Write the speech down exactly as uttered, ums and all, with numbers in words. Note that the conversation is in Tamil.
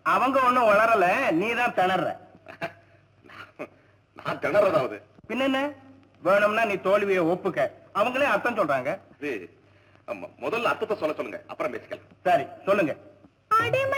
அவங்க ஒண்ணும் வளரல, நீதான் திணற. நான் திணறதாவது பின்ன என்ன? வேணும்னா நீ தோல்வியை ஒப்புக்க. அவங்களே அர்த்தம் சொல்றாங்க. முதல்ல அர்த்தத்தை சொல்ல சொல்லுங்க, அப்புறம் பேசிக்கலாம். சரி சொல்லுங்க.